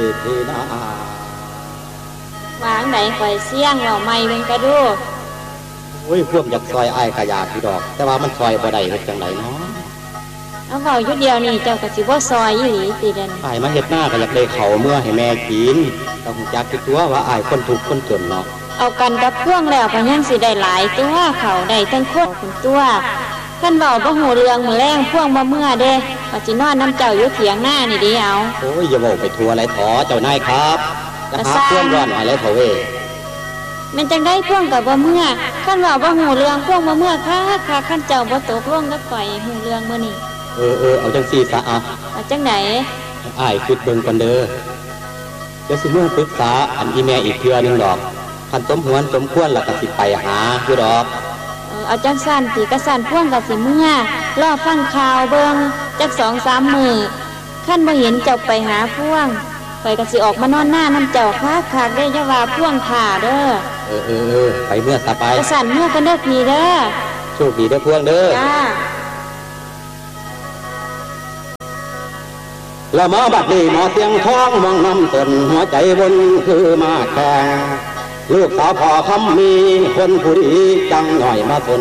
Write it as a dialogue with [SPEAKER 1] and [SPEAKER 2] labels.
[SPEAKER 1] ทีน
[SPEAKER 2] าวางไหนข่อยเสี่ยงเราไม่เป็นกระดู
[SPEAKER 1] โอ้ยพวกอยากซอยอ้ายกะยาพี่ดอกแต่ว่ามันซอยบ่ได้เฮ็ดจังไดเนาะ
[SPEAKER 2] เอาเฝ้าอยู่เดียวนี่เจ้าก็สิบ่ซอยอีหลีติเด่น
[SPEAKER 1] อ้ายมาเฮ็ดหน้าก็อยากได้เขาเมื่อให้แม่กินต้องรู้จักคิดตัวว่าอ้ายคนทุกข์คนจนเนาะ
[SPEAKER 2] เอากันกับพ่วงแล้วก็ยังสิได้หลายตัวเขาได้ทั้งคนเป็นตัวคันเว้าบ่ฮู้เรื่องมื้อแรงพ่วงบ่เมื่อเด้ก็สินอนน้ำเจ้าอยู่เถียงหน้านี่ดิเอา
[SPEAKER 1] โอ้ยอย่าเว้าไปทั่วไรถอเจ้านายครับจะหาเพื่อนร้อนอะไรเถอะเว้ย
[SPEAKER 2] แม่นจังได้พ่วงกับบ่เมื่อคันเว้าบ่ฮู้เรื่องพ่วงบ่เมื่อค่ะคันเจ้าบ่ตกลงกับข่อยฮู้เรื่องมื้อนี้
[SPEAKER 1] เอาจังซี่ซะ
[SPEAKER 2] เอาจังได๋
[SPEAKER 1] อ้ายคิดเบิ่งก่อนเด้อเดี๋ยวสิเมื่อปรึกษาอันอีแม่อีกเทื่อนึงดอกคันสมหวนสมควรแล้วก็สิไปหาอยู่ดอก
[SPEAKER 2] เอาจังสั่นสิกะสั่นพ่วงก็สิเมื่อรอฟังข่าวเบิ่งจัก 2-3 มื้อคันบ่เห็นเจ้าไปหาพ่วงข่อยก็สิออกมานอนหน้าน้ำเจ้าคักๆได้อย่าว่าพ่วงท่าเด้
[SPEAKER 1] อไปเมื่อซะไป
[SPEAKER 2] กะสั่นเมื่อกันเด้อพี่เด้อ
[SPEAKER 1] โชคดีเด้อพ่วงเด้อ
[SPEAKER 2] จ้า
[SPEAKER 1] ละหมอบัดนี้หมอเสียงท้องมองน้ำต้นหัวใจบนคือมาแข่งลูกสาวพ่อคำมีคนผู้ดีจังหน่อยมาสน